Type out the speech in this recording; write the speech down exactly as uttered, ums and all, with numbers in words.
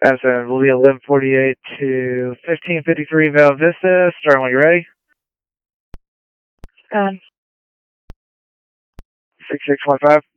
As in, will be eleven forty-eight to fifteen fifty-three Val Vista, starting when you're ready. Um. six six one five.